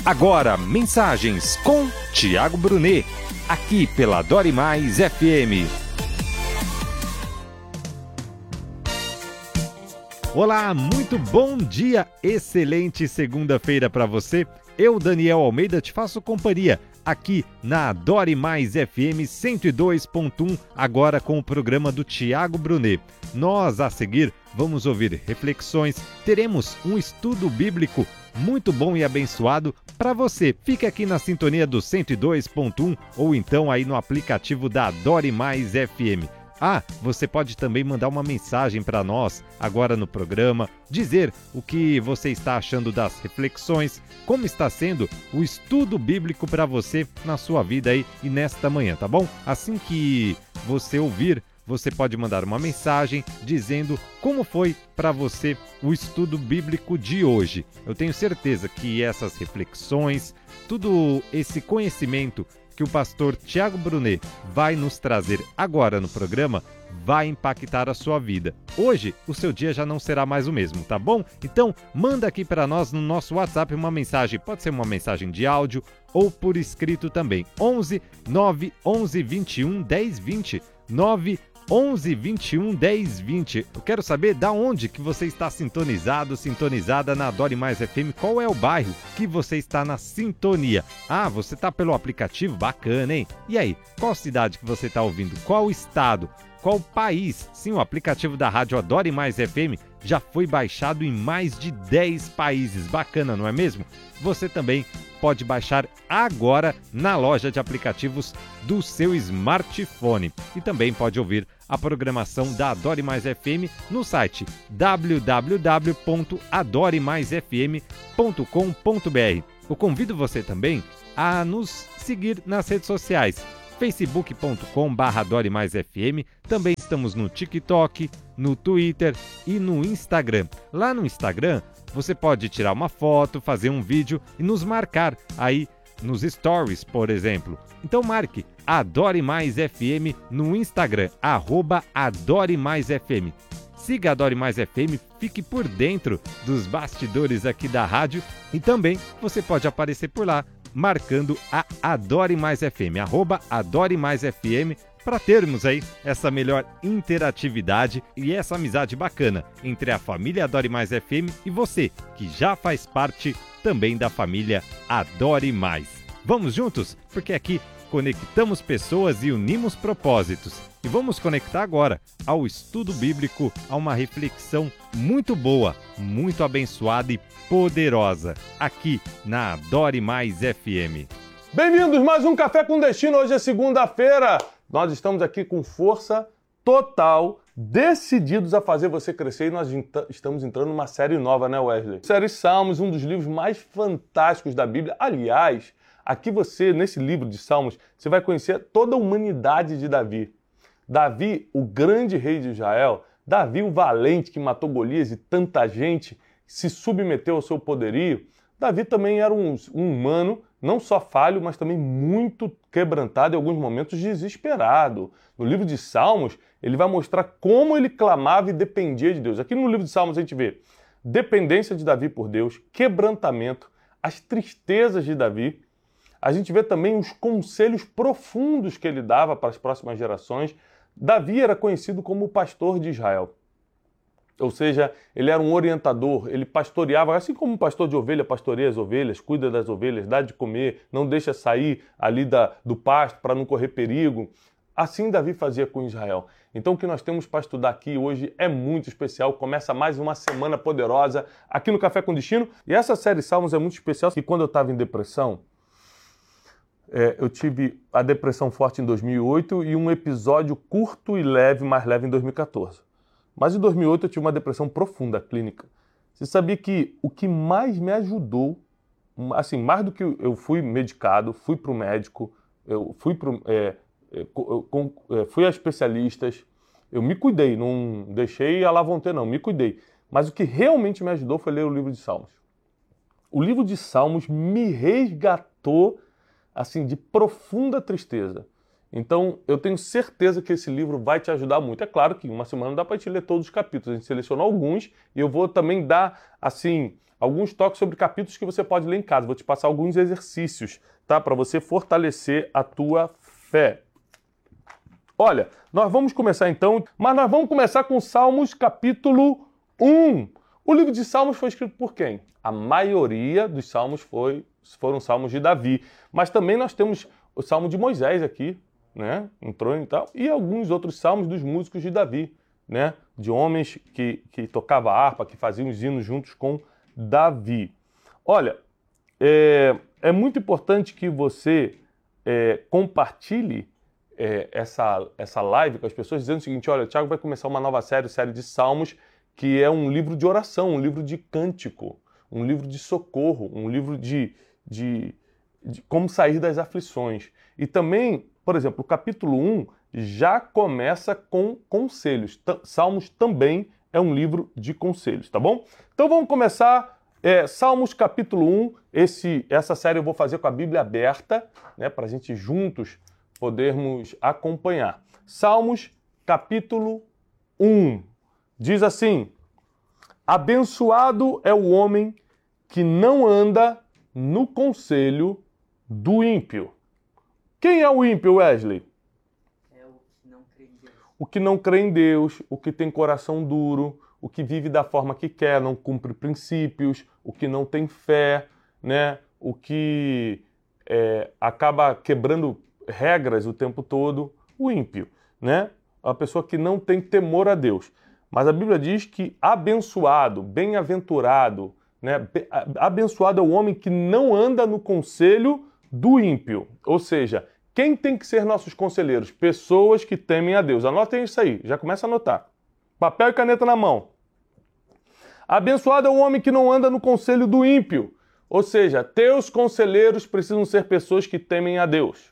Agora, mensagens com Tiago Brunet, aqui pela Adore Mais FM. Olá, muito bom dia, excelente segunda-feira para você. Eu, Daniel Almeida, te faço companhia aqui na Adore Mais FM 102.1, agora com o programa do Tiago Brunet. Nós, a seguir, vamos ouvir reflexões, teremos um estudo bíblico muito bom e abençoado para você. Fique aqui na sintonia do 102.1 ou então aí no aplicativo da Adore Mais FM. Você pode também mandar uma mensagem para nós agora no programa, dizer o que você está achando das reflexões, como está sendo o estudo bíblico para você na sua vida aí e nesta manhã, tá bom? Assim que você ouvir, você pode mandar uma mensagem dizendo como foi para você o estudo bíblico de hoje. Eu tenho certeza que essas reflexões, tudo esse conhecimento que o pastor Tiago Brunet vai nos trazer agora no programa vai impactar a sua vida. Hoje, o seu dia já não será mais o mesmo, tá bom? Então, manda aqui para nós no nosso WhatsApp uma mensagem, pode ser uma mensagem de áudio ou por escrito também. 11 9 11 21 10 20 9 11 21 10 20. Eu quero saber da onde que você está sintonizada na Adore Mais FM. Qual é o bairro que você está na sintonia? Você está pelo aplicativo? Bacana, hein? E aí, qual cidade que você está ouvindo? Qual estado? Qual país? Sim, o aplicativo da rádio Adore Mais FM já foi baixado em mais de 10 países. Bacana, não é mesmo? Você também pode baixar agora na loja de aplicativos do seu smartphone. E também pode ouvir a programação da Adore Mais FM no site www.adoremaisfm.com.br. Eu convido você também a nos seguir nas redes sociais. facebook.com/AdoreMaisFM. Também estamos no TikTok, no Twitter e no Instagram. Lá no Instagram, você pode tirar uma foto, fazer um vídeo e nos marcar aí nos stories, por exemplo. Então marque Adore Mais FM no Instagram, @AdoreMaisFM. Siga a Adore Mais FM, fique por dentro dos bastidores aqui da rádio e também você pode aparecer por lá, marcando a Adore Mais FM, @Adore Mais FM, para termos aí essa melhor interatividade e essa amizade bacana entre a família Adore Mais FM e você, que já faz parte também da família Adore Mais. Vamos juntos? Porque aqui conectamos pessoas e unimos propósitos. E vamos conectar agora ao estudo bíblico, a uma reflexão muito boa, muito abençoada e poderosa, aqui na Adore Mais FM. Bem-vindos mais um Café com Destino. Hoje é segunda-feira. Nós estamos aqui com força total, decididos a fazer você crescer, e nós estamos entrando numa série nova, né, Wesley? Série Salmos, um dos livros mais fantásticos da Bíblia. Aliás, aqui nesse livro de Salmos, você vai conhecer toda a humanidade de Davi. Davi, o grande rei de Israel, Davi, o valente que matou Golias e tanta gente se submeteu ao seu poderio. Davi também era um humano, não só falho, mas também muito quebrantado, em alguns momentos desesperado. No livro de Salmos, ele vai mostrar como ele clamava e dependia de Deus. Aqui no livro de Salmos a gente vê dependência de Davi por Deus, quebrantamento, as tristezas de Davi. A gente vê também os conselhos profundos que ele dava para as próximas gerações. Davi era conhecido como o pastor de Israel. Ou seja, ele era um orientador, ele pastoreava, assim como um pastor de ovelha pastoreia as ovelhas, cuida das ovelhas, dá de comer, não deixa sair ali do pasto para não correr perigo. Assim Davi fazia com Israel. Então o que nós temos para estudar aqui hoje é muito especial. Começa mais uma semana poderosa aqui no Café com Destino. E essa série Salmos é muito especial, porque quando eu estava em depressão, eu tive a depressão forte em 2008 e um episódio curto e leve, mais leve em 2014. Mas em 2008 eu tive uma depressão profunda, clínica. Você sabia que o que mais me ajudou, assim, mais do que eu fui medicado, fui para o médico, eu fui a especialistas, eu me cuidei, não deixei a lavonter não, me cuidei. Mas o que realmente me ajudou foi ler o livro de Salmos. O livro de Salmos me resgatou, assim, de profunda tristeza. Então, eu tenho certeza que esse livro vai te ajudar muito. É claro que uma semana não dá para te ler todos os capítulos, a gente selecionou alguns e eu vou também dar, assim, alguns toques sobre capítulos que você pode ler em casa. Vou te passar alguns exercícios, tá? Para você fortalecer a tua fé. Olha, nós vamos começar então, mas nós vamos começar com Salmos capítulo 1. O livro de Salmos foi escrito por quem? A maioria dos salmos foram salmos de Davi. Mas também nós temos o Salmo de Moisés aqui, né? Entrou e tal. E alguns outros salmos dos músicos de Davi, né? De homens que tocavam harpa, que faziam os hinos juntos com Davi. Olha, é muito importante que você compartilhe essa live com as pessoas, dizendo o seguinte: olha, o Thiago vai começar uma nova série de salmos, que é um livro de oração, um livro de cântico, um livro de socorro, um livro de como sair das aflições. E também, por exemplo, o capítulo 1 já começa com conselhos. Salmos também é um livro de conselhos, tá bom? Então vamos começar Salmos capítulo 1. Essa série eu vou fazer com a Bíblia aberta, né, para a gente juntos podermos acompanhar. Salmos capítulo 1. Diz assim: abençoado é o homem que não anda no conselho do ímpio. Quem é o ímpio, Wesley? É o que não crê em Deus. O que não crê em Deus, o que tem coração duro, o que vive da forma que quer, não cumpre princípios, o que não tem fé, né? O que acaba quebrando regras o tempo todo, o ímpio, né? A pessoa que não tem temor a Deus. Mas a Bíblia diz que abençoado, bem-aventurado, né? Abençoado é o homem que não anda no conselho do ímpio. Ou seja, quem tem que ser nossos conselheiros? Pessoas que temem a Deus. Anotem isso aí, já começa a anotar. Papel e caneta na mão. Abençoado é o homem que não anda no conselho do ímpio. Ou seja, teus conselheiros precisam ser pessoas que temem a Deus.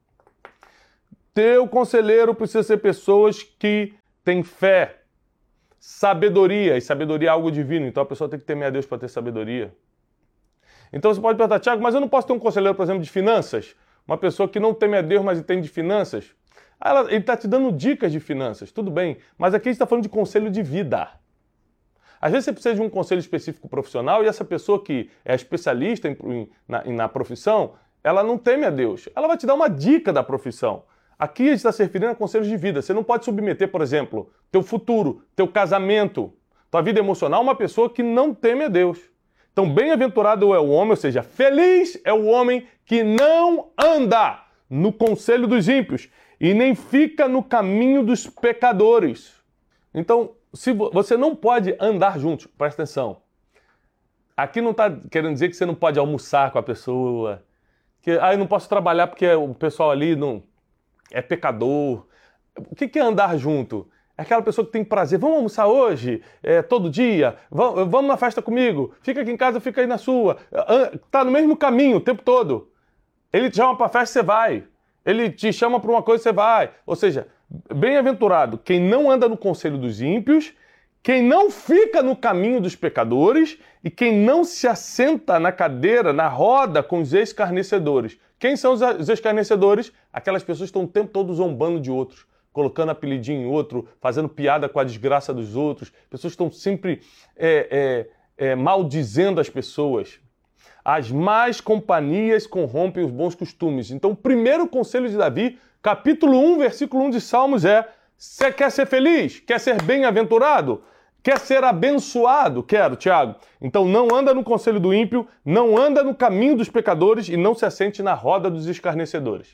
Teu conselheiro precisa ser pessoas que têm fé, sabedoria, e sabedoria é algo divino, então a pessoa tem que temer a Deus para ter sabedoria. Então você pode perguntar: Thiago, mas eu não posso ter um conselheiro, por exemplo, de finanças? Uma pessoa que não teme a Deus, mas entende de finanças? Ele está te dando dicas de finanças, tudo bem, mas aqui a gente está falando de conselho de vida. Às vezes você precisa de um conselho específico profissional e essa pessoa que é especialista na profissão, ela não teme a Deus. Ela vai te dar uma dica da profissão. Aqui a gente está se referindo a conselhos de vida. Você não pode submeter, por exemplo, teu futuro, teu casamento, tua vida emocional a uma pessoa que não teme a Deus. Então, bem-aventurado é o homem, ou seja, feliz é o homem que não anda no conselho dos ímpios e nem fica no caminho dos pecadores. Então, se você não pode andar juntos, presta atenção. Aqui não está querendo dizer que você não pode almoçar com a pessoa, que eu não posso trabalhar porque o pessoal ali não é pecador. O que é andar junto? É aquela pessoa que tem prazer. Vamos almoçar hoje? Todo dia? Vamos na festa comigo? Fica aqui em casa, fica aí na sua. Tá no mesmo caminho o tempo todo. Ele te chama para festa, você vai. Ele te chama para uma coisa, você vai. Ou seja, bem-aventurado quem não anda no conselho dos ímpios, quem não fica no caminho dos pecadores e quem não se assenta na cadeira, na roda com os escarnecedores. Quem são os escarnecedores? Aquelas pessoas que estão o tempo todo zombando de outros, colocando apelidinho em outro, fazendo piada com a desgraça dos outros. Pessoas que estão sempre maldizendo as pessoas. As más companhias corrompem os bons costumes. Então, o primeiro conselho de Davi, capítulo 1, versículo 1 de Salmos você quer ser feliz? Quer ser bem-aventurado? Quer ser abençoado? Quero, Thiago. Então não anda no conselho do ímpio, não anda no caminho dos pecadores e não se assente na roda dos escarnecedores.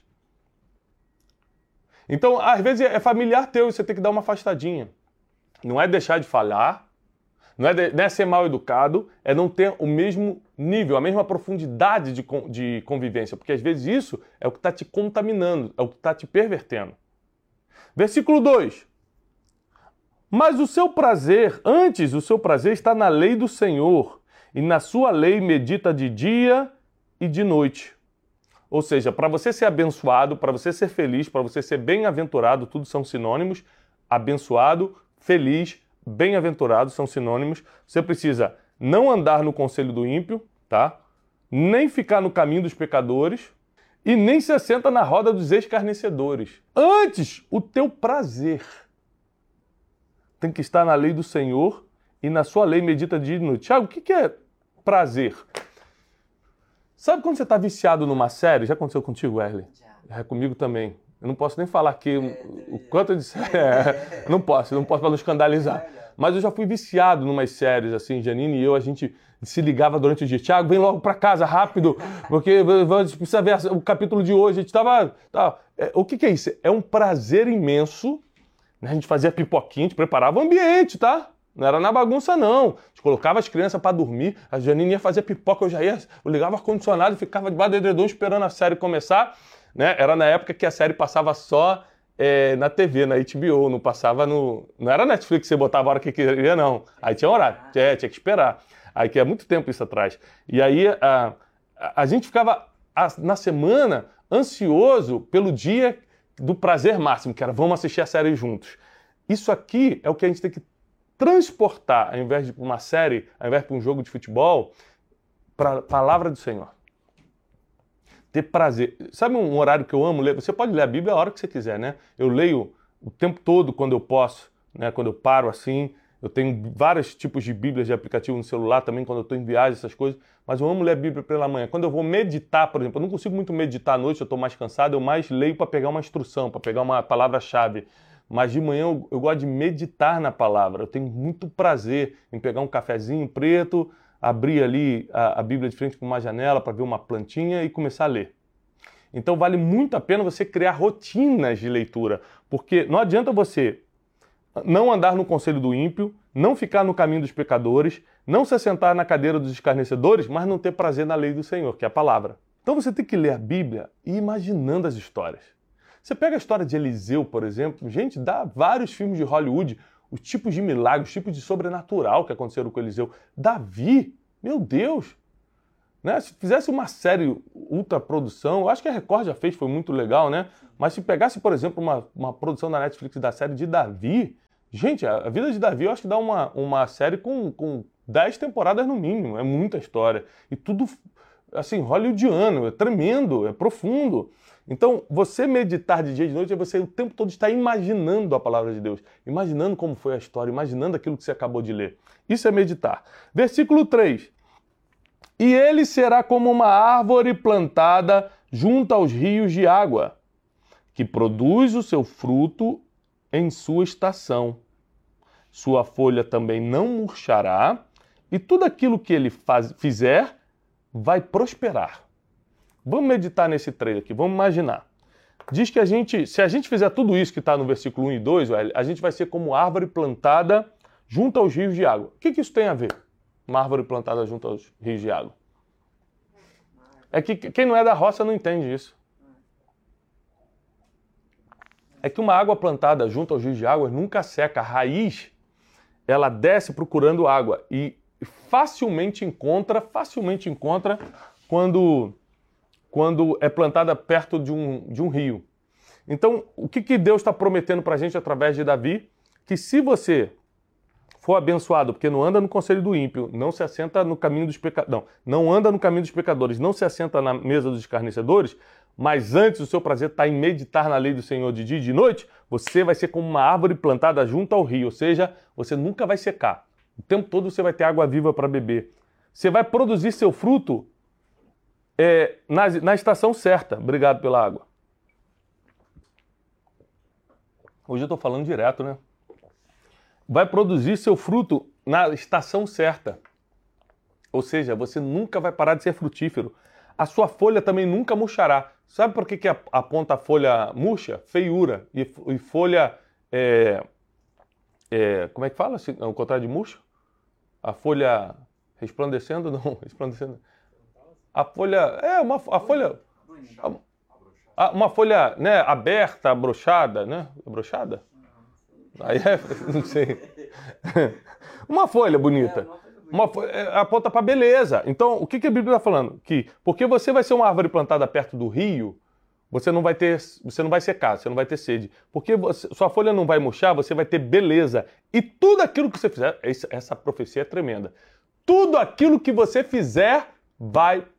Então, às vezes é familiar teu e você tem que dar uma afastadinha. Não é deixar de falar, não é ser mal educado, é não ter o mesmo nível, a mesma profundidade de convivência, porque às vezes isso é o que está te contaminando, é o que está te pervertendo. Versículo 2. Mas o seu prazer está na lei do Senhor, e na sua lei medita de dia e de noite. Ou seja, para você ser abençoado, para você ser feliz, para você ser bem-aventurado, tudo são sinônimos. Abençoado, feliz, bem-aventurado são sinônimos. Você precisa não andar no conselho do ímpio, tá? Nem ficar no caminho dos pecadores e nem se assenta na roda dos escarnecedores. Antes, o teu prazer tem que estar na lei do Senhor e na sua lei medita dia e noite. Tiago, o que é prazer? Sabe quando você está viciado numa série? Já aconteceu contigo, Wesley? Já. É comigo também. Eu não posso nem falar aqui o quanto de série. Não posso para não escandalizar. Mas eu já fui viciado numas séries, assim, Janine e eu, a gente se ligava durante o dia. Tiago, vem logo para casa, rápido, porque a gente precisa ver o capítulo de hoje. A gente estava... O que é isso? É um prazer imenso. A gente fazia pipoquinha, a gente preparava o ambiente, tá? Não era na bagunça, não. A gente colocava as crianças para dormir, a Janine ia fazer pipoca, eu ligava o ar-condicionado e ficava debaixo do edredom esperando a série começar. Né? Era na época que a série passava só na TV, na HBO, não passava no... Não era Netflix que você botava a hora que queria, não. Aí tinha horário, tinha que esperar. Aí que é muito tempo isso atrás. E aí a gente ficava na semana ansioso pelo dia do prazer máximo, que era vamos assistir a série juntos. Isso aqui é o que a gente tem que transportar, ao invés de uma série, ao invés de um jogo de futebol, para a palavra do Senhor. Ter prazer. Sabe um horário que eu amo ler? Você pode ler a Bíblia a hora que você quiser, né? Eu leio o tempo todo quando eu posso, né? Quando eu paro assim. Eu tenho vários tipos de Bíblias de aplicativo no celular também, quando eu estou em viagem, essas coisas. Mas eu amo ler a Bíblia pela manhã. Quando eu vou meditar, por exemplo, eu não consigo muito meditar à noite, eu estou mais cansado, eu mais leio para pegar uma instrução, para pegar uma palavra-chave. Mas de manhã eu gosto de meditar na palavra. Eu tenho muito prazer em pegar um cafezinho preto, abrir ali a Bíblia de frente com uma janela para ver uma plantinha e começar a ler. Então vale muito a pena você criar rotinas de leitura, porque não adianta você não andar no conselho do ímpio, não ficar no caminho dos pecadores, não se assentar na cadeira dos escarnecedores, mas não ter prazer na lei do Senhor, que é a palavra. Então você tem que ler a Bíblia e ir imaginando as histórias. Você pega a história de Eliseu, por exemplo, gente, dá vários filmes de Hollywood, os tipos de milagres, os tipos de sobrenatural que aconteceram com Eliseu. Davi, meu Deus! Né? Se fizesse uma série ultraprodução, eu acho que a Record já fez, foi muito legal, né? Mas se pegasse, por exemplo, uma produção da Netflix da série de Davi, gente, a vida de Davi eu acho que dá uma série com 10 temporadas no mínimo, é muita história. E tudo, assim, hollywoodiano, é tremendo, é profundo. Então, você meditar de dia e de noite é você o tempo todo estar imaginando a palavra de Deus, imaginando como foi a história, imaginando aquilo que você acabou de ler. Isso é meditar. Versículo 3. E ele será como uma árvore plantada junto aos rios de água, que produz o seu fruto em sua estação. Sua folha também não murchará, e tudo aquilo que ele fizer vai prosperar. Vamos meditar nesse trecho aqui, vamos imaginar. Diz que se a gente fizer tudo isso que está no versículo 1 e 2, a gente vai ser como árvore plantada junto aos rios de água. O que isso tem a ver? Uma árvore plantada junto aos rios de água. É que quem não é da roça não entende isso. É que uma água plantada junto aos rios de água nunca seca. A raiz, ela desce procurando água e facilmente encontra quando é plantada perto de um rio. Então, o que Deus está prometendo para a gente através de Davi? Que se você for abençoado, porque não anda no conselho do ímpio, não se assenta no caminho dos pecadores, não anda no caminho dos pecadores, não se assenta na mesa dos escarnecedores, mas antes o seu prazer está em meditar na lei do Senhor de dia e de noite, você vai ser como uma árvore plantada junto ao rio, ou seja, você nunca vai secar. O tempo todo você vai ter água viva para beber. Você vai produzir seu fruto na estação certa. Obrigado pela água. Hoje eu estou falando direto, né? Vai produzir seu fruto na estação certa. Ou seja, você nunca vai parar de ser frutífero. A sua folha também nunca murchará. Sabe por que aponta a folha murcha? Feiura. E folha... como é que fala? O contrário de murcho? A folha resplandecendo? Não, resplandecendo. A folha... a folha... uma folha, né, aberta, abrochada, né? Abrochada? Aí não sei. Uma folha bonita. Uma folha, aponta para beleza. Então, o que a Bíblia está falando? Que porque você vai ser uma árvore plantada perto do rio, você não vai secar, você não vai ter sede. Porque sua folha não vai murchar, você vai ter beleza. E tudo aquilo que você fizer, essa profecia é tremenda. Tudo aquilo que você fizer vai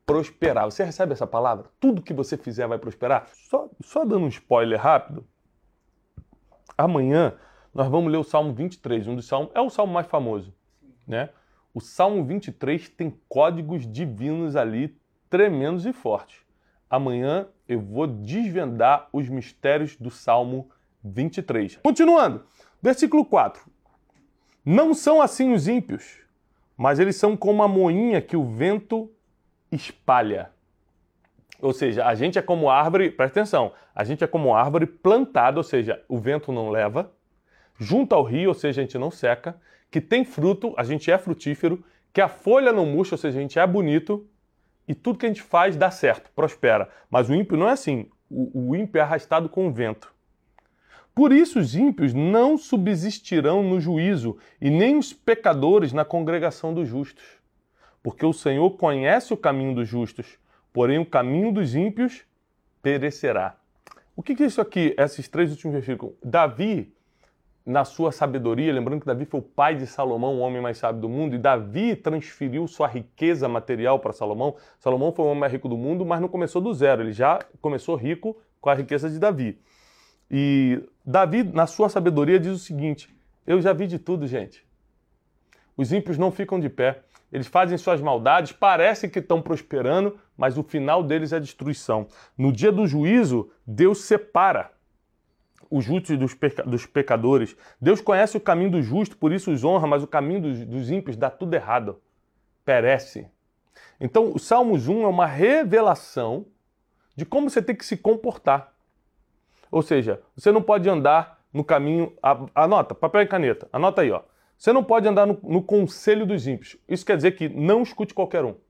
prosperar. Você recebe essa palavra? Tudo que você fizer vai prosperar? Só dando um spoiler rápido. Amanhã nós vamos ler o Salmo 23, é o salmo mais famoso, né? O Salmo 23 tem códigos divinos ali, tremendos e fortes. Amanhã eu vou desvendar os mistérios do Salmo 23. Continuando, versículo 4. Não são assim os ímpios, mas eles são como a moinha que o vento espalha. Ou seja, a gente é como árvore, presta atenção, a gente é como árvore plantada, ou seja, o vento não leva, junto ao rio, ou seja, a gente não seca, que tem fruto, a gente é frutífero, que a folha não murcha, ou seja, a gente é bonito, e tudo que a gente faz dá certo, prospera. Mas o ímpio não é assim, o ímpio é arrastado com o vento. Por isso os ímpios não subsistirão no juízo, e nem os pecadores na congregação dos justos. Porque o Senhor conhece o caminho dos justos, porém o caminho dos ímpios perecerá. O que é isso aqui, esses três últimos versículos? Davi, na sua sabedoria, lembrando que Davi foi o pai de Salomão, o homem mais sábio do mundo, e Davi transferiu sua riqueza material para Salomão. Salomão foi o homem mais rico do mundo, mas não começou do zero, ele já começou rico com a riqueza de Davi. E Davi, na sua sabedoria, diz o seguinte: eu já vi de tudo, gente. Os ímpios não ficam de pé. Eles fazem suas maldades, parece que estão prosperando, mas o final deles é destruição. No dia do juízo, Deus separa os justos dos pecadores. Deus conhece o caminho do justo, por isso os honra, mas o caminho dos ímpios dá tudo errado. Perece. Então, o Salmos 1 é uma revelação de como você tem que se comportar. Ou seja, você não pode andar no caminho... Anota, papel e caneta. Anota aí, ó. Você não pode andar no conselho dos ímpios. Isso quer dizer que não escute qualquer um.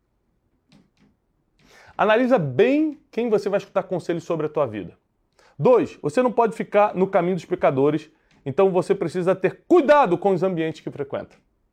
Analisa bem quem você vai escutar conselho sobre a tua vida. 2, você não pode ficar no caminho dos pecadores, então você precisa ter cuidado com os ambientes que frequenta.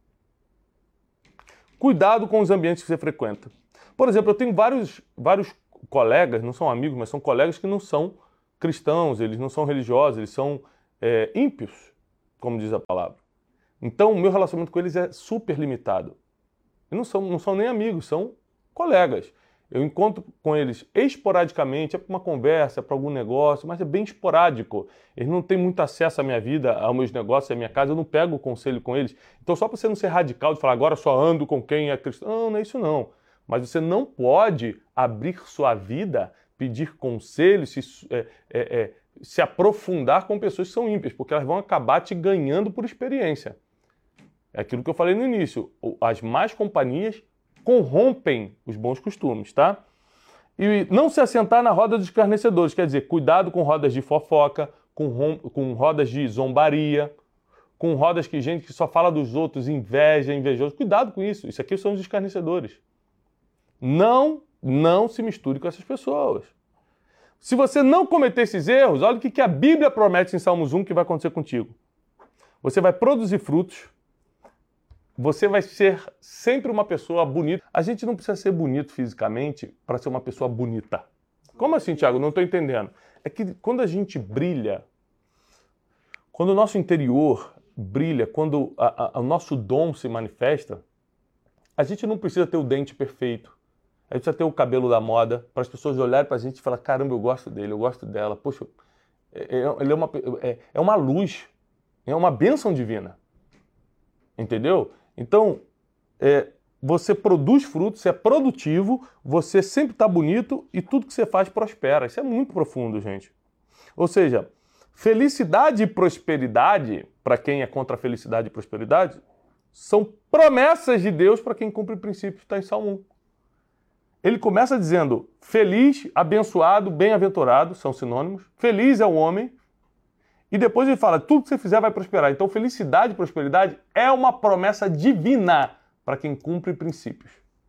Cuidado com os ambientes que você frequenta. Por exemplo, eu tenho vários colegas, não são amigos, mas são colegas que não são cristãos, eles não são religiosos, eles são ímpios, como diz a palavra. Então, o meu relacionamento com eles é super limitado. E não são nem amigos, são colegas. Eu encontro com eles esporadicamente, é para uma conversa, é para algum negócio, mas é bem esporádico. Eles não têm muito acesso à minha vida, aos meus negócios, à minha casa, eu não pego o conselho com eles. Então, só para você não ser radical de falar, agora só ando com quem é cristão. Não é isso não. Mas você não pode abrir sua vida, pedir conselho, se aprofundar com pessoas que são ímpias, porque elas vão acabar te ganhando por experiência. É aquilo que eu falei no início. As más companhias corrompem os bons costumes, tá? E não se assentar na roda dos escarnecedores, quer dizer, cuidado com rodas de fofoca, com rodas de zombaria, com rodas que gente que só fala dos outros, inveja, invejoso. Cuidado com isso. Isso aqui são os escarnecedores. Não se misture com essas pessoas. Se você não cometer esses erros, olha o que a Bíblia promete em Salmos 1 que vai acontecer contigo. Você vai produzir frutos, você vai ser sempre uma pessoa bonita. A gente não precisa ser bonito fisicamente para ser uma pessoa bonita. Como assim, Thiago? Não estou entendendo. É que quando a gente brilha, quando o nosso interior brilha, quando o nosso dom se manifesta, a gente não precisa ter o dente perfeito. A gente precisa ter o cabelo da moda, para as pessoas olharem para a gente e falar, caramba, eu gosto dele, eu gosto dela. Poxa, ele é uma luz, é uma bênção divina. Entendeu? Então, você produz frutos, você é produtivo, você sempre está bonito e tudo que você faz prospera. Isso é muito profundo, gente. Ou seja, felicidade e prosperidade, para quem é contra a felicidade e prosperidade, são promessas de Deus para quem cumpre princípios, está em Salmo 1. Ele começa dizendo, feliz, abençoado, bem-aventurado, são sinônimos. Feliz é o homem. E depois ele fala, tudo que você fizer vai prosperar. Então, felicidade e prosperidade é uma promessa divina para quem cumpre princípios.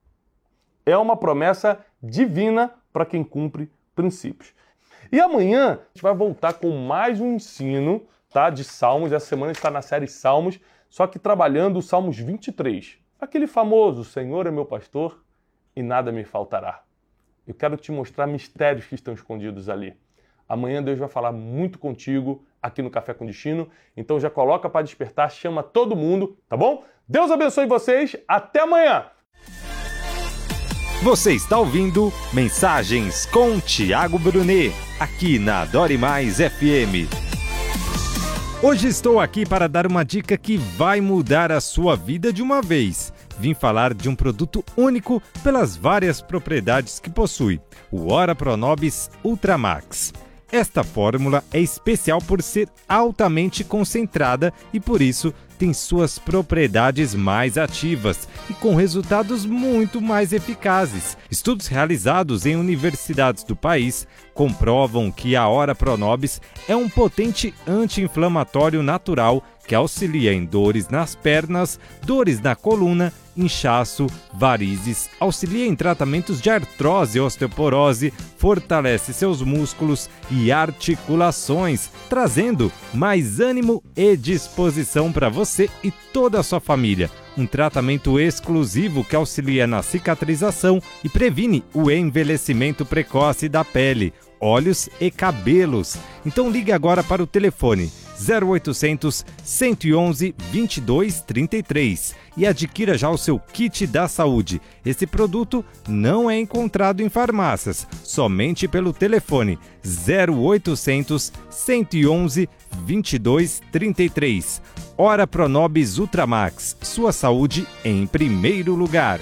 É uma promessa divina para quem cumpre princípios. E amanhã a gente vai voltar com mais um ensino, tá, de Salmos. Essa semana a gente está na série Salmos, só que trabalhando o Salmos 23. Aquele famoso, Senhor é meu pastor e nada me faltará. Eu quero te mostrar mistérios que estão escondidos ali. Amanhã Deus vai falar muito contigo aqui no Café com Destino. Então já coloca para despertar, chama todo mundo, tá bom? Deus abençoe vocês. Até amanhã! Você está ouvindo Mensagens com Tiago Brunet, aqui na Adore Mais FM. Hoje estou aqui para dar uma dica que vai mudar a sua vida de uma vez. Vim falar de um produto único pelas várias propriedades que possui, o Ora Pronobis Ultramax. Esta fórmula é especial por ser altamente concentrada e por isso tem suas propriedades mais ativas e com resultados muito mais eficazes. Estudos realizados em universidades do país comprovam que a Ora Pronobis é um potente anti-inflamatório natural que auxilia em dores nas pernas, dores na coluna, inchaço, varizes, auxilia em tratamentos de artrose e osteoporose, fortalece seus músculos e articulações, trazendo mais ânimo e disposição para você e toda a sua família. Um tratamento exclusivo que auxilia na cicatrização e previne o envelhecimento precoce da pele, olhos e cabelos. Então ligue agora para o telefone 0800 111 2233 e adquira já o seu kit da saúde. Esse produto não é encontrado em farmácias, somente pelo telefone 0800 111 2233. Ora Pronobis Ultramax, sua saúde em primeiro lugar.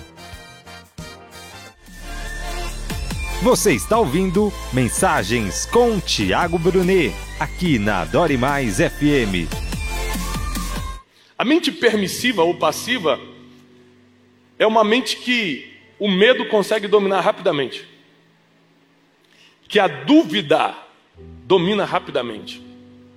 Você está ouvindo Mensagens com Tiago Brunet, aqui na Adore Mais FM. A mente permissiva ou passiva é uma mente que o medo consegue dominar rapidamente, que a dúvida domina rapidamente.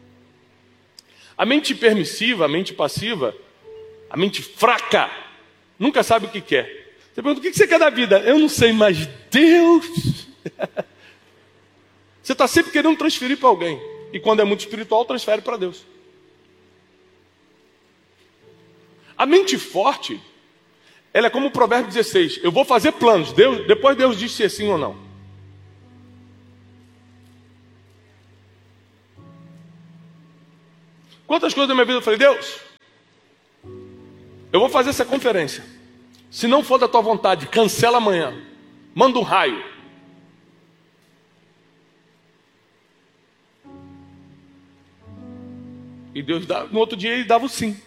A mente permissiva, a mente passiva, a mente fraca, nunca sabe o que quer. Você pergunta, o que você quer da vida? Eu não sei, mas Deus... Você está sempre querendo transferir para alguém. E quando é muito espiritual, transfere para Deus. A mente forte, ela é como o Provérbio 16. Eu vou fazer planos. Depois Deus diz se é sim ou não. Quantas coisas na minha vida eu falei, Deus, eu vou fazer essa conferência. Se não for da tua vontade, cancela amanhã. Manda um raio. E Deus, no outro dia, ele dava o sim.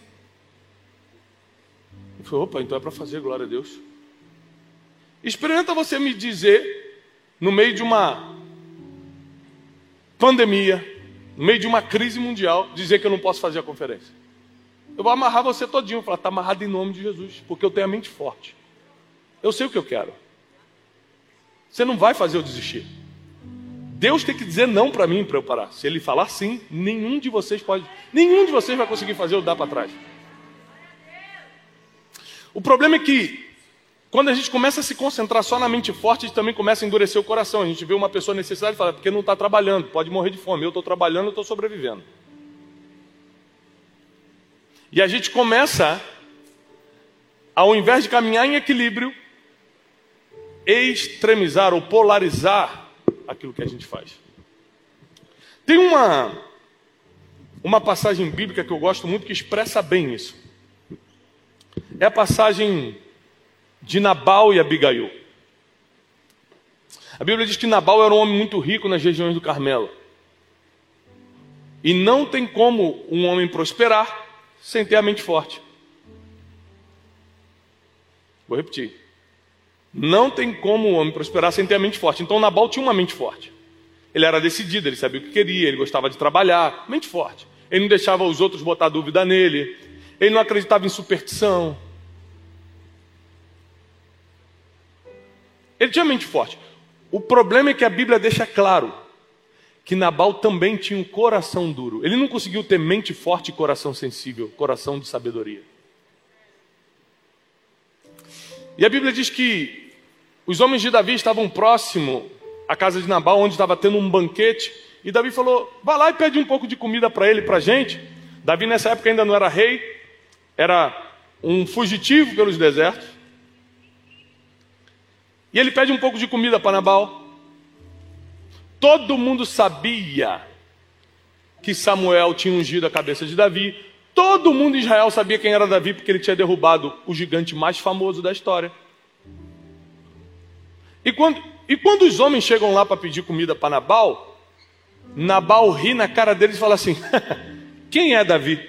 Eu falei, opa, então é para fazer, glória a Deus. Experimenta você me dizer, no meio de uma pandemia, no meio de uma crise mundial, dizer que eu não posso fazer a conferência. Eu vou amarrar você todinho. Eu vou falar, está amarrado em nome de Jesus, porque eu tenho a mente forte. Eu sei o que eu quero. Você não vai fazer eu desistir. Deus tem que dizer não para mim, para eu parar. Se Ele falar sim, nenhum de vocês vai conseguir fazer eu dar para trás. O problema é que, quando a gente começa a se concentrar só na mente forte, a gente também começa a endurecer o coração. A gente vê uma pessoa necessitada e fala, porque não está trabalhando, pode morrer de fome. Eu estou trabalhando, eu estou sobrevivendo. E a gente começa, ao invés de caminhar em equilíbrio, extremizar ou polarizar aquilo que a gente faz. Tem uma passagem bíblica que eu gosto muito que expressa bem isso. É a passagem de Nabal e Abigail. A Bíblia diz que Nabal era um homem muito rico nas regiões do Carmelo. E não tem como um homem prosperar sem ter a mente forte. Vou repetir. Não tem como um homem prosperar sem ter a mente forte. Então Nabal tinha uma mente forte. Ele era decidido, ele sabia o que queria, ele gostava de trabalhar. Mente forte. Ele não deixava os outros botar dúvida nele. Ele não acreditava em superstição. Ele tinha mente forte. O problema é que a Bíblia deixa claro que Nabal também tinha um coração duro. Ele não conseguiu ter mente forte e coração sensível, coração de sabedoria. E a Bíblia diz que os homens de Davi estavam próximo à casa de Nabal, onde estava tendo um banquete. E Davi falou, vai lá e pede um pouco de comida para ele, para a gente. Davi nessa época ainda não era rei, era um fugitivo pelos desertos. E ele pede um pouco de comida para Nabal. Todo mundo sabia que Samuel tinha ungido a cabeça de Davi. Todo mundo em Israel sabia quem era Davi, porque ele tinha derrubado o gigante mais famoso da história. E quando os homens chegam lá para pedir comida para Nabal, Nabal ri na cara deles e fala assim: quem é Davi?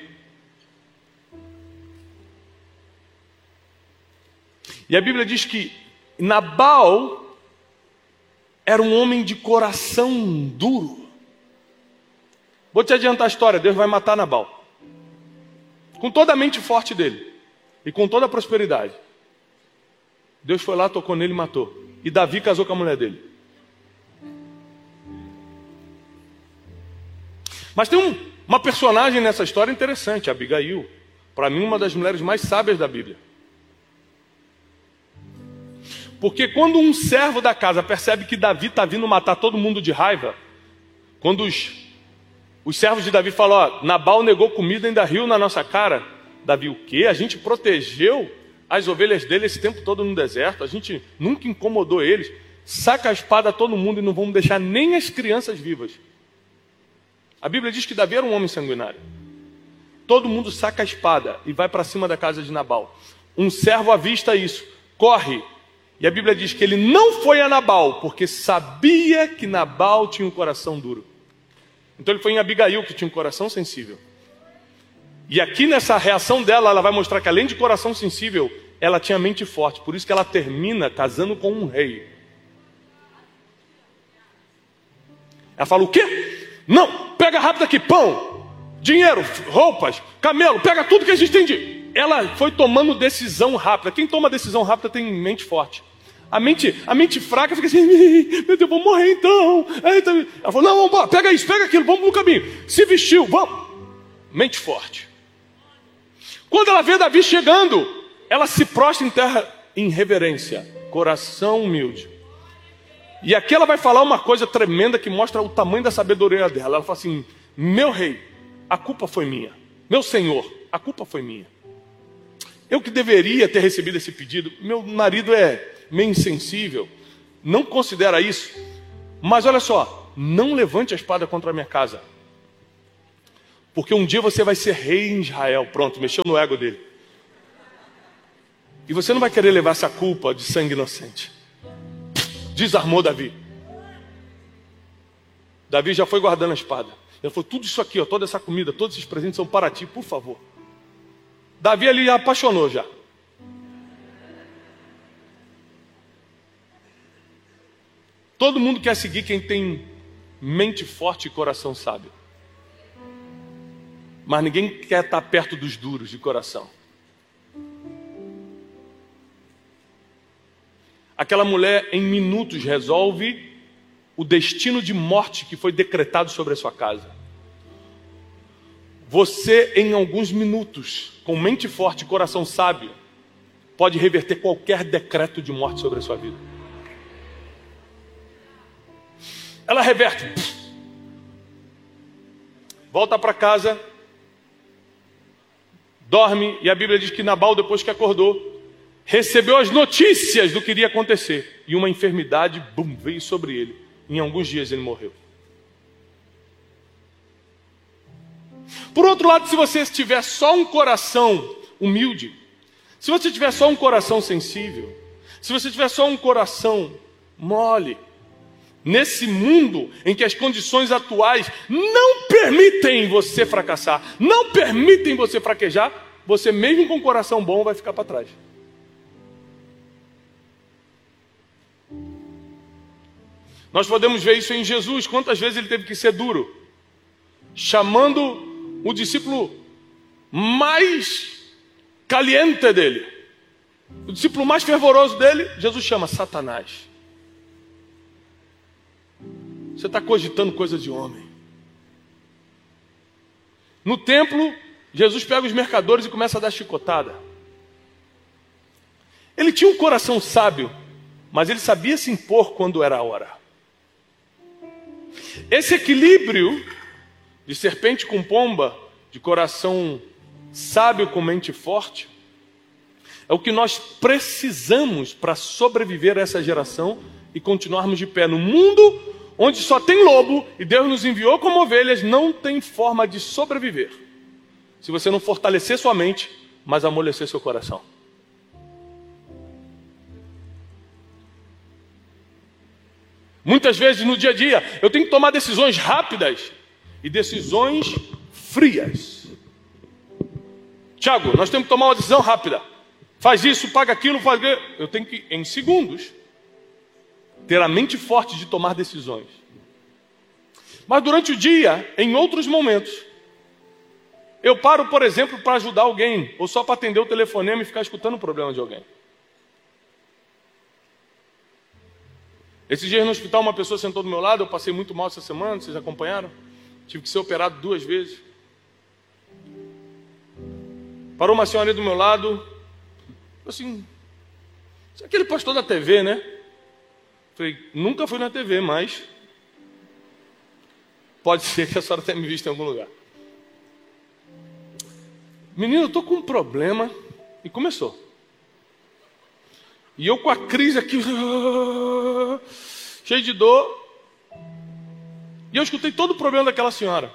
E a Bíblia diz que Nabal era um homem de coração duro. Vou te adiantar a história, Deus vai matar Nabal. Com toda a mente forte dele e com toda a prosperidade. Deus foi lá, tocou nele e matou. E Davi casou com a mulher dele. Mas tem uma personagem nessa história interessante, Abigail. Para mim, uma das mulheres mais sábias da Bíblia. Porque quando um servo da casa percebe que Davi está vindo matar todo mundo de raiva, quando os servos de Davi falam: ó, Nabal negou comida e ainda riu na nossa cara. Davi: o quê? A gente protegeu as ovelhas dele esse tempo todo no deserto, a gente nunca incomodou eles. Saca a espada a todo mundo e não vamos deixar nem as crianças vivas. A Bíblia diz que Davi era um homem sanguinário. Todo mundo saca a espada e vai para cima da casa de Nabal. Um servo avista isso, corre. E a Bíblia diz que ele não foi a Nabal, porque sabia que Nabal tinha um coração duro. Então ele foi em Abigail, que tinha um coração sensível. E aqui nessa reação dela, ela vai mostrar que além de coração sensível, ela tinha mente forte. Por isso que ela termina casando com um rei. Ela fala: o quê? Não, pega rápido aqui, pão, dinheiro, roupas, camelo, pega tudo que a gente tem de... Ela foi tomando decisão rápida. Quem toma decisão rápida tem mente forte. A mente fraca fica assim: meu Deus, vou morrer então. Ela falou: não, vamos, pega isso, pega aquilo, vamos no caminho. Se vestiu, vamos. Mente forte. Quando ela vê Davi chegando, ela se prostra em terra em reverência, coração humilde. E aqui ela vai falar uma coisa tremenda que mostra o tamanho da sabedoria dela. Ela fala assim: meu rei, a culpa foi minha. Meu senhor, a culpa foi minha. Eu que deveria ter recebido esse pedido. Meu marido é meio insensível, não considera isso. Mas olha só, não levante a espada contra a minha casa. Porque um dia você vai ser rei em Israel. Pronto, mexeu no ego dele. E você não vai querer levar essa culpa de sangue inocente. Desarmou Davi. Davi já foi guardando a espada. Ele falou: tudo isso aqui, ó, toda essa comida, todos esses presentes são para ti, por favor. Davi ali já apaixonou já. Todo mundo quer seguir quem tem mente forte e coração sábio. Mas ninguém quer estar perto dos duros de coração. Aquela mulher em minutos resolve o destino de morte que foi decretado sobre a sua casa. Você em alguns minutos, com mente forte e coração sábio, pode reverter qualquer decreto de morte sobre a sua vida. Ela reverte. Volta para casa. Dorme. E a Bíblia diz que Nabal, depois que acordou, recebeu as notícias do que iria acontecer. E uma enfermidade, veio sobre ele. Em alguns dias ele morreu. Por outro lado, se você tiver só um coração humilde, se você tiver só um coração sensível, se você tiver só um coração mole, nesse mundo em que as condições atuais não permitem você fracassar, não permitem você fraquejar, você mesmo com um coração bom vai ficar para trás. Nós podemos ver isso em Jesus. Quantas vezes ele teve que ser duro, chamando o discípulo mais caliente dele, o discípulo mais fervoroso dele, Jesus chama Satanás. Você está cogitando coisas de homem. No templo, Jesus pega os mercadores e começa a dar chicotada. Ele tinha um coração sábio, mas ele sabia se impor quando era a hora. Esse equilíbrio de serpente com pomba, de coração sábio com mente forte, é o que nós precisamos para sobreviver a essa geração e continuarmos de pé no mundo onde só tem lobo e Deus nos enviou como ovelhas. Não tem forma de sobreviver se você não fortalecer sua mente, mas amolecer seu coração. Muitas vezes no dia a dia eu tenho que tomar decisões rápidas e decisões frias. Tiago, nós temos que tomar uma decisão rápida. Faz isso, paga aquilo, faz aquilo. Eu tenho que, em segundos, ter a mente forte de tomar decisões. Mas durante o dia, em outros momentos, eu paro, por exemplo, para ajudar alguém, ou só para atender o telefonema e ficar escutando o problema de alguém. Esses dias no hospital, uma pessoa sentou do meu lado, eu passei muito mal essa semana, vocês acompanharam? Tive que ser operado 2 vezes. Parou uma senhora do meu lado, assim, você é aquele pastor da TV, né? Falei, nunca fui na TV, mas pode ser que a senhora tenha me visto em algum lugar. Menino, eu estou com um problema. E começou. E eu com a crise aqui, cheio de dor. E eu escutei todo o problema daquela senhora.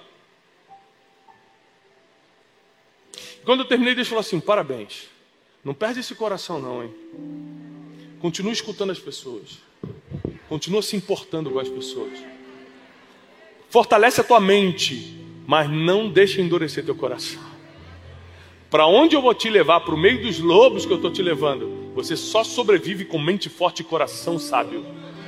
Quando eu terminei, Deus falou assim, parabéns. Não perde esse coração não, hein? Continua escutando as pessoas. Continua se importando com as pessoas. Fortalece a tua mente, mas não deixa endurecer teu coração. Para onde eu vou te levar? Para o meio dos lobos que eu estou te levando. Você só sobrevive com mente forte e coração sábio.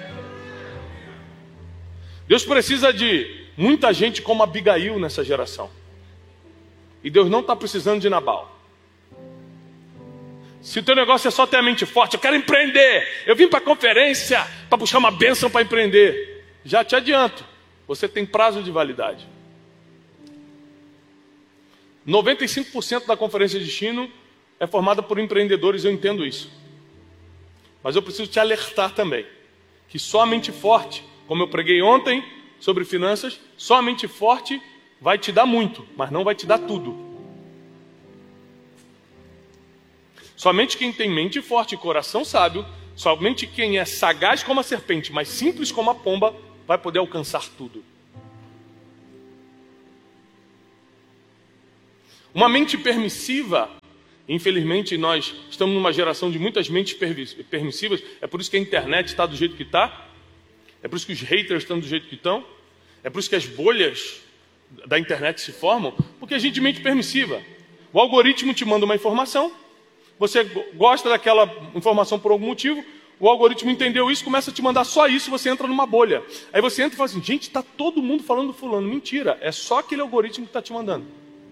Deus precisa de muita gente como Abigail nessa geração. E Deus não está precisando de Nabal. Se o teu negócio é só ter a mente forte, eu quero empreender. Eu vim para a conferência para buscar uma bênção para empreender. Já te adianto, você tem prazo de validade. 95% da conferência de destino é formada por empreendedores, eu entendo isso. Mas eu preciso te alertar também, que só a mente forte, como eu preguei ontem sobre finanças, só a mente forte vai te dar muito, mas não vai te dar tudo. Somente quem tem mente forte e coração sábio, somente quem é sagaz como a serpente, mas simples como a pomba, vai poder alcançar tudo. Uma mente permissiva, infelizmente nós estamos numa geração de muitas mentes permissivas, é por isso que a internet está do jeito que está, é por isso que os haters estão do jeito que estão, é por isso que as bolhas da internet se formam, porque a gente é mente permissiva. O algoritmo te manda uma informação, você gosta daquela informação por algum motivo, o algoritmo entendeu isso, começa a te mandar só isso, você entra numa bolha. Aí você entra e fala assim, gente, está todo mundo falando do fulano. Mentira, é só aquele algoritmo que está te mandando.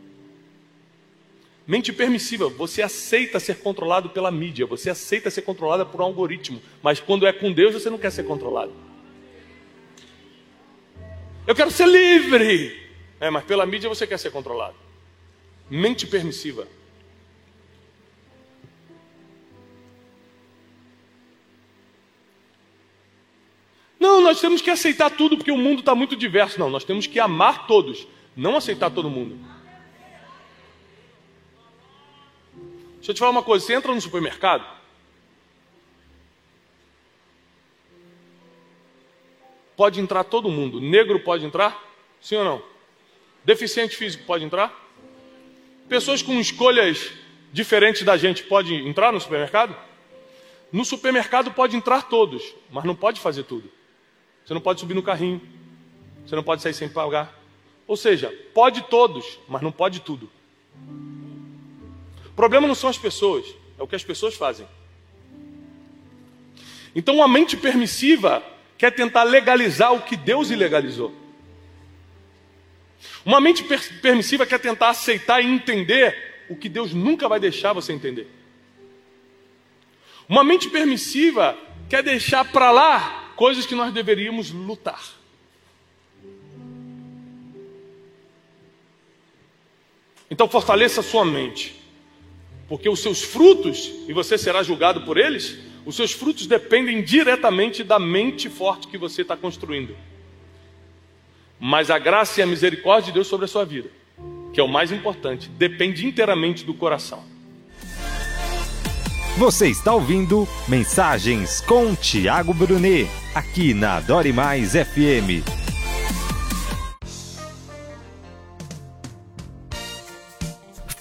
Mente permissiva, você aceita ser controlado pela mídia, você aceita ser controlado por um algoritmo, mas quando é com Deus você não quer ser controlado. Eu quero ser livre, mas pela mídia você quer ser controlado. Mente permissiva. Não, nós temos que aceitar tudo porque o mundo está muito diverso. Não, nós temos que amar todos, não aceitar todo mundo. Deixa eu te falar uma coisa, você entra no supermercado, pode entrar todo mundo. Negro pode entrar? Sim ou não? Deficiente físico pode entrar? Pessoas com escolhas diferentes da gente podem entrar no supermercado? No supermercado pode entrar todos, mas não pode fazer tudo. Você não pode subir no carrinho, você não pode sair sem pagar. Ou seja, pode todos, mas não pode tudo. O problema não são as pessoas, é o que as pessoas fazem. Então uma mente permissiva quer tentar legalizar o que Deus ilegalizou. Uma mente permissiva quer tentar aceitar e entender o que Deus nunca vai deixar você entender. Uma mente permissiva quer deixar para lá coisas que nós deveríamos lutar. Então fortaleça a sua mente, porque os seus frutos, e você será julgado por eles, os seus frutos dependem diretamente da mente forte que você está construindo. Mas a graça e a misericórdia de Deus sobre a sua vida, que é o mais importante, depende inteiramente do coração. Você está ouvindo Mensagens com Tiago Brunet, aqui na Adore Mais FM.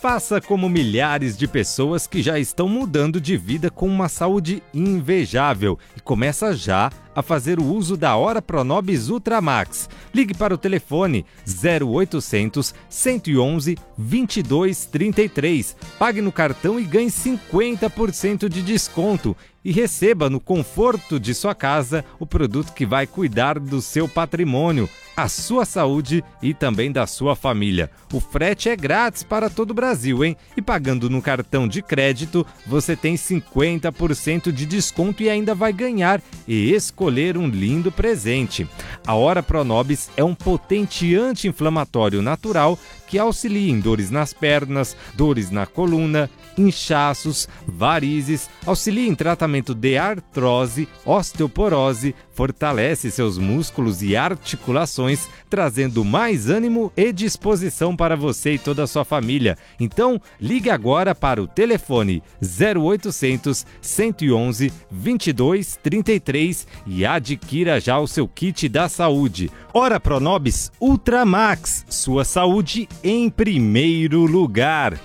Faça como milhares de pessoas que já estão mudando de vida com uma saúde invejável e começa já a fazer o uso da Ora Pronobis Ultra Max. Ligue para o telefone 0800 111 2233. Pague no cartão e ganhe 50% de desconto. E receba no conforto de sua casa o produto que vai cuidar do seu patrimônio, a sua saúde e também da sua família. O frete é grátis para todo o Brasil, hein? E pagando no cartão de crédito, você tem 50% de desconto e ainda vai ganhar e escolher um lindo presente. A Ora Pronobis é um potente anti-inflamatório natural que auxilia em dores nas pernas, dores na coluna, inchaços, varizes, auxilia em tratamento de artrose, osteoporose, fortalece seus músculos e articulações, trazendo mais ânimo e disposição para você e toda a sua família. Então, ligue agora para o telefone 0800 111 2233 e adquira já o seu kit da saúde. Ora Pronobis Ultra Max, sua saúde em primeiro lugar.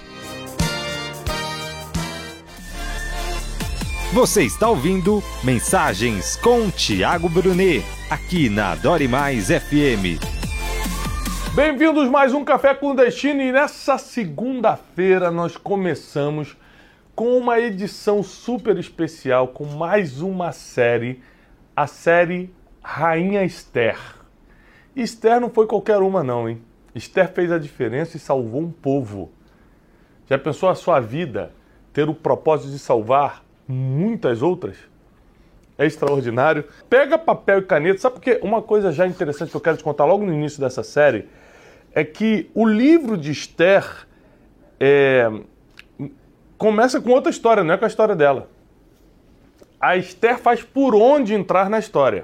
Você está ouvindo Mensagens com Tiago Brunet, aqui na Adore Mais FM. Bem-vindos mais um Café com Destino e nessa segunda-feira nós começamos com uma edição super especial, com mais uma série, a série Rainha Esther. Esther não foi qualquer uma não, hein? Esther fez a diferença e salvou um povo. Já pensou a sua vida ter o propósito de salvar muitas outras? É extraordinário. Pega papel e caneta. Sabe por quê? Uma coisa já interessante que eu quero te contar logo no início dessa série é que o livro de Esther começa com outra história, não é com a história dela. A Esther faz por onde entrar na história.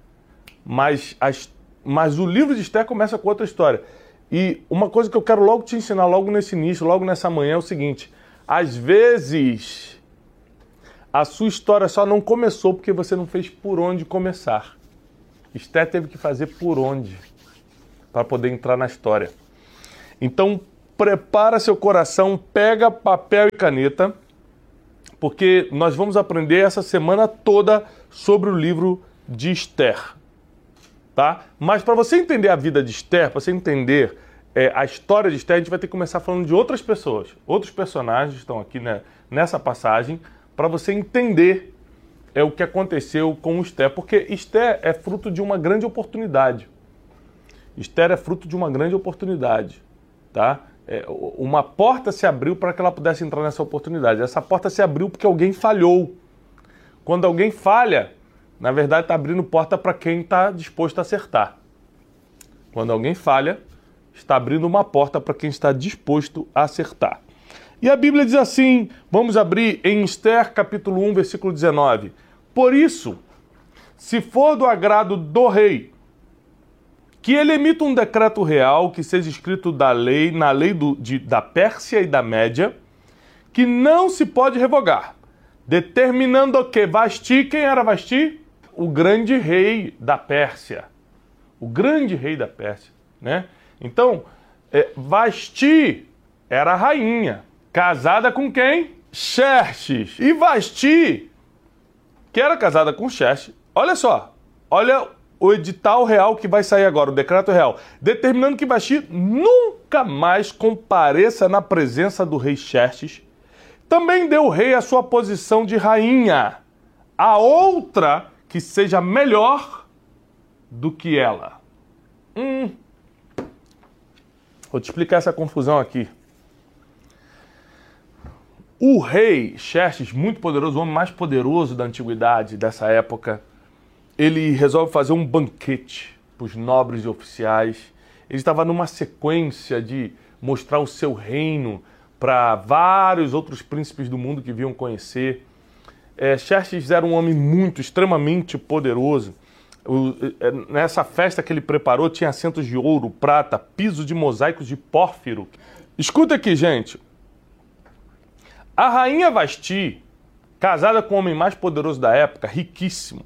Mas o livro de Esther começa com outra história. E uma coisa que eu quero logo te ensinar, logo nesse início, logo nessa manhã, é o seguinte: às vezes a sua história só não começou porque você não fez por onde começar. Esther teve que fazer por onde para poder entrar na história. Então, prepara seu coração, pega papel e caneta, porque nós vamos aprender essa semana toda sobre o livro de Esther. Tá? Mas para você entender a vida de Esther, para você entender a história de Esther, a gente vai ter que começar falando de outras pessoas. Outros personagens estão aqui, né, nessa passagem, para você entender o que aconteceu com Esther. Porque Esther é fruto de uma grande oportunidade. Esther é fruto de uma grande oportunidade. Tá? Uma porta se abriu para que ela pudesse entrar nessa oportunidade. Essa porta se abriu porque alguém falhou. Quando alguém falha, na verdade está abrindo porta para quem está disposto a acertar. Quando alguém falha, está abrindo uma porta para quem está disposto a acertar. E a Bíblia diz assim, vamos abrir em Esther capítulo 1, versículo 19. Por isso, se for do agrado do rei, que ele emita um decreto real que seja escrito na lei da Pérsia e da Média, que não se pode revogar, determinando que Vasti, quem era Vasti? O grande rei da Pérsia. O grande rei da Pérsia, né? Então, Vasti era a rainha. Casada com quem? Xerxes. E Vasti, que era casada com Xerxes, olha só, olha o edital real que vai sair agora, o decreto real, determinando que Vasti nunca mais compareça na presença do rei Xerxes. Também deu o rei a sua posição de rainha, a outra que seja melhor do que ela. Vou te explicar essa confusão aqui. O rei Xerxes, muito poderoso, o homem mais poderoso da antiguidade, dessa época, ele resolve fazer um banquete para os nobres e oficiais. Ele estava numa sequência de mostrar o seu reino para vários outros príncipes do mundo que vinham conhecer. Xerxes era um homem extremamente poderoso. Nessa festa que ele preparou tinha assentos de ouro, prata, piso de mosaicos de pórfiro. Escuta aqui, gente. A rainha Vasti, casada com o homem mais poderoso da época, riquíssimo,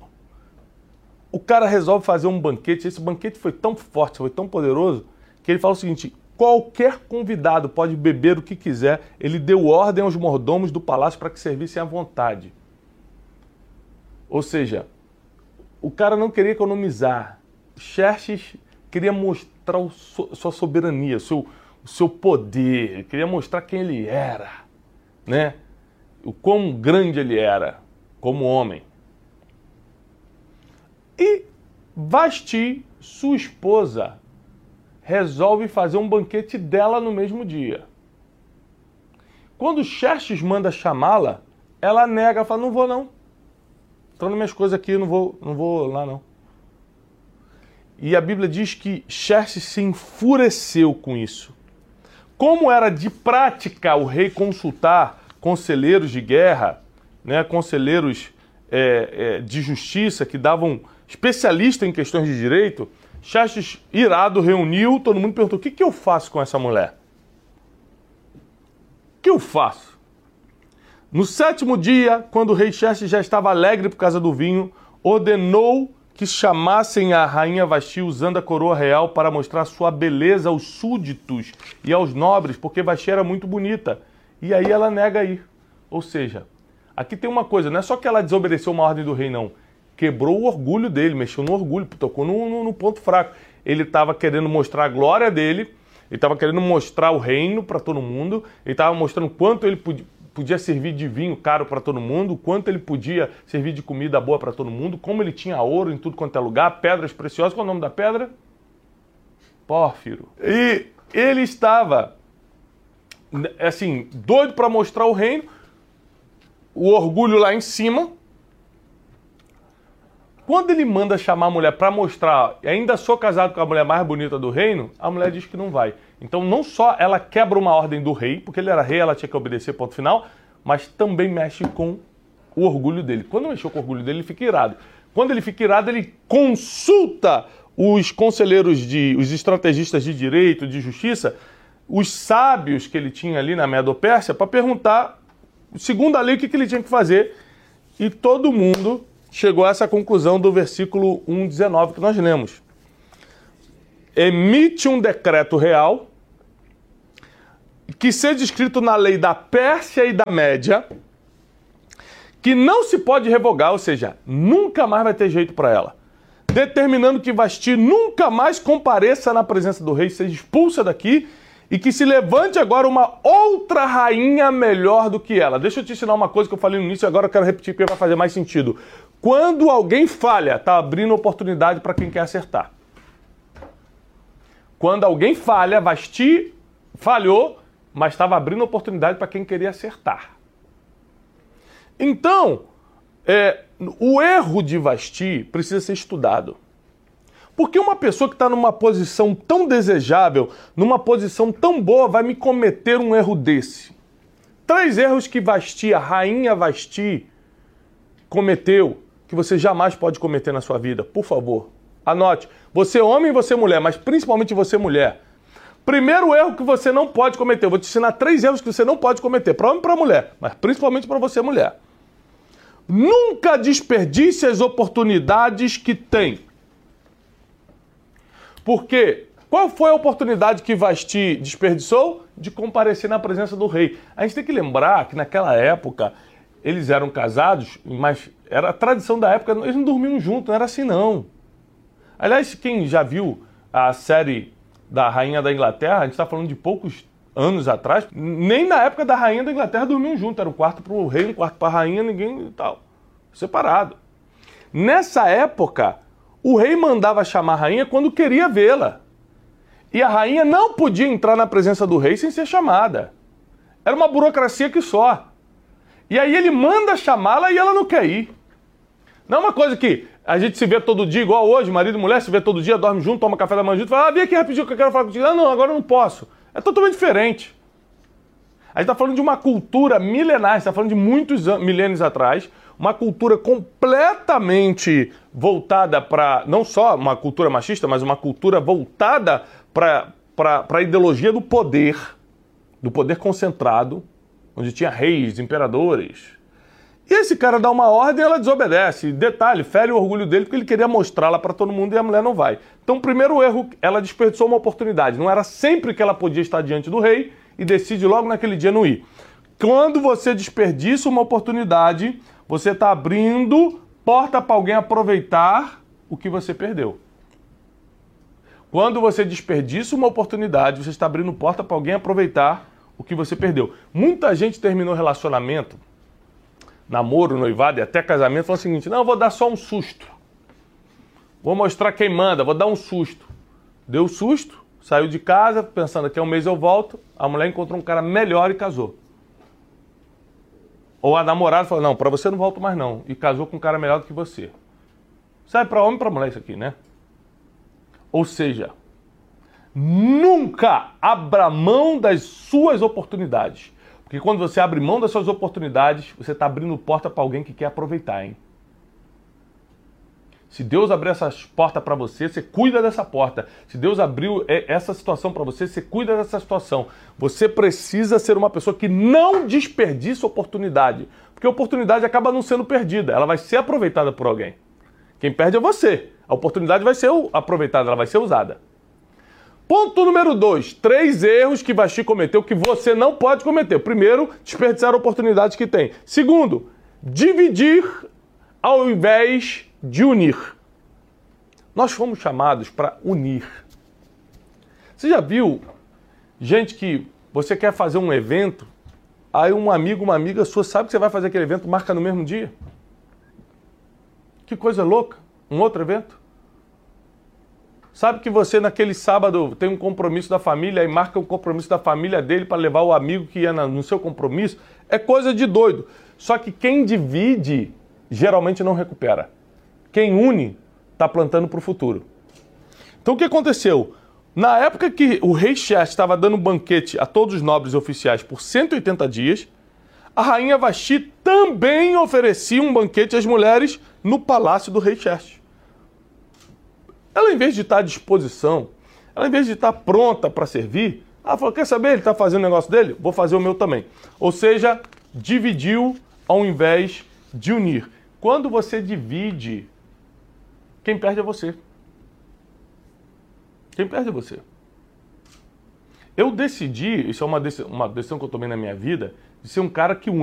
o cara resolve fazer um banquete. Esse banquete foi tão forte, foi tão poderoso, que ele fala o seguinte: qualquer convidado pode beber o que quiser. Ele deu ordem aos mordomos do palácio para que servissem à vontade. Ou seja, o cara não queria economizar. Xerxes queria mostrar sua soberania, o seu poder, queria mostrar quem ele era, né? O quão grande ele era como homem. E Vasti, sua esposa, resolve fazer um banquete dela no mesmo dia. Quando Xerxes manda chamá-la, ela nega, fala, não vou não. Estão nas minhas coisas aqui, não vou lá não. E a Bíblia diz que Xerxes se enfureceu com isso. Como era de prática o rei consultar conselheiros de guerra, né, conselheiros de justiça que davam especialista em questões de direito, Xerxes, irado, reuniu, todo mundo perguntou, o que eu faço com essa mulher? O que eu faço? No 7º dia, quando o rei Xerxes já estava alegre por causa do vinho, ordenou que chamassem a rainha Vasti usando a coroa real para mostrar sua beleza aos súditos e aos nobres, porque Vasti era muito bonita. E aí ela nega ir. Ou seja, aqui tem uma coisa, não é só que ela desobedeceu uma ordem do rei, não. Quebrou o orgulho dele, mexeu no orgulho, tocou no ponto fraco. Ele estava querendo mostrar a glória dele, ele estava querendo mostrar o reino para todo mundo, ele estava mostrando quanto ele podia servir de vinho caro para todo mundo, quanto ele podia servir de comida boa para todo mundo, como ele tinha ouro em tudo quanto é lugar, pedras preciosas. Qual é o nome da pedra? Pórfiro. E ele estava, assim, doido para mostrar o reino, o orgulho lá em cima. Quando ele manda chamar a mulher para mostrar, ainda sou casado com a mulher mais bonita do reino, a mulher diz que não vai. Então não só ela quebra uma ordem do rei, porque ele era rei, ela tinha que obedecer, ponto final, mas também mexe com o orgulho dele. Quando mexeu com o orgulho dele, ele fica irado. Quando ele fica irado, ele consulta os conselheiros, os estrategistas de direito, de justiça, os sábios que ele tinha ali na Medo-Pérsia, para perguntar, segundo a lei, o que ele tinha que fazer. E todo mundo chegou a essa conclusão do versículo 1:19 que nós lemos. Emite um decreto real que seja escrito na lei da Pérsia e da Média, que não se pode revogar, ou seja, nunca mais vai ter jeito para ela, determinando que Vasti nunca mais compareça na presença do rei, seja expulsa daqui, e que se levante agora uma outra rainha melhor do que ela. Deixa eu te ensinar uma coisa que eu falei no início e agora eu quero repetir porque vai fazer mais sentido. Quando alguém falha, está abrindo oportunidade para quem quer acertar. Quando alguém falha, Vasti falhou, mas estava abrindo oportunidade para quem queria acertar. Então, o erro de Vasti precisa ser estudado. Porque uma pessoa que está numa posição tão desejável, numa posição tão boa, vai me cometer um erro desse? 3 erros que Vasti, a rainha Vasti, cometeu, que você jamais pode cometer na sua vida. Por favor, anote. Você homem e você mulher, mas principalmente você mulher. Primeiro erro que você não pode cometer. Eu vou te ensinar 3 erros que você não pode cometer. Para homem e para mulher, mas principalmente para você mulher. Nunca desperdice as oportunidades que tem. Porque qual foi a oportunidade que Vasti desperdiçou? De comparecer na presença do rei. A gente tem que lembrar que naquela época eles eram casados, mas era a tradição da época, eles não dormiam juntos, não era assim não. Aliás, quem já viu a série da Rainha da Inglaterra, a gente está falando de poucos anos atrás, nem na época da Rainha da Inglaterra dormiam juntos, era um quarto para o rei, um quarto para a rainha, ninguém e tal, separado. Nessa época, o rei mandava chamar a rainha quando queria vê-la. E a rainha não podia entrar na presença do rei sem ser chamada. Era uma burocracia que só. E aí ele manda chamá-la e ela não quer ir. Não é uma coisa que a gente se vê todo dia, igual hoje, marido e mulher se vê todo dia, dorme junto, toma café da manhã junto, fala, vem aqui rapidinho que eu quero falar contigo. Ah, não, agora eu não posso. É totalmente diferente. A gente está falando de uma cultura milenar, a gente está falando de muitos milênios atrás, uma cultura completamente voltada para, não só uma cultura machista, mas uma cultura voltada para a ideologia do poder concentrado, onde tinha reis, imperadores. E esse cara dá uma ordem e ela desobedece. Detalhe, fere o orgulho dele porque ele queria mostrá-la para todo mundo e a mulher não vai. Então, primeiro erro, ela desperdiçou uma oportunidade. Não era sempre que ela podia estar diante do rei e decide logo naquele dia não ir. Quando você desperdiça uma oportunidade, você está abrindo porta para alguém aproveitar o que você perdeu. Quando você desperdiça uma oportunidade, você está abrindo porta para alguém aproveitar o que você perdeu. Muita gente terminou relacionamento, namoro, noivado e até casamento, falando o seguinte: não, eu vou dar só um susto. Vou mostrar quem manda, vou dar um susto. Deu susto, saiu de casa, pensando que um mês eu volto, a mulher encontrou um cara melhor e casou. Ou a namorada falou: não, para você não volto mais não. E casou com um cara melhor do que você. Sabe, para homem e para mulher isso aqui, né? Ou seja, nunca abra mão das suas oportunidades. Porque quando você abre mão das suas oportunidades, você está abrindo porta para alguém que quer aproveitar, hein? Se Deus abrir essas portas para você, você cuida dessa porta. Se Deus abriu essa situação para você, você cuida dessa situação. Você precisa ser uma pessoa que não desperdiça oportunidade. Porque a oportunidade acaba não sendo perdida, ela vai ser aproveitada por alguém. Quem perde é você. A oportunidade vai ser aproveitada, ela vai ser usada. Ponto número 2. 3 erros que Vasti cometeu que você não pode cometer. Primeiro, desperdiçar oportunidades que tem. Segundo, dividir ao invés de unir. Nós fomos chamados para unir. Você já viu gente que você quer fazer um evento, aí um amigo, uma amiga sua sabe que você vai fazer aquele evento, marca no mesmo dia? Que coisa louca. Um outro evento. Sabe que você naquele sábado tem um compromisso da família e marca um compromisso da família dele para levar o amigo que ia no seu compromisso? É coisa de doido. Só que quem divide geralmente não recupera. Quem une está plantando para o futuro. Então o que aconteceu? Na época que o rei Xerxes estava dando um banquete a todos os nobres e oficiais por 180 dias, a rainha Vasti também oferecia um banquete às mulheres no palácio do rei Xerxes. Ela, em vez de estar à disposição, ela, em vez de estar pronta para servir, ela falou: quer saber, ele está fazendo o negócio dele? Vou fazer o meu também. Ou seja, dividiu ao invés de unir. Quando você divide, quem perde é você. Quem perde é você. Eu decidi, isso é uma decisão que eu tomei na minha vida, de ser um cara que une.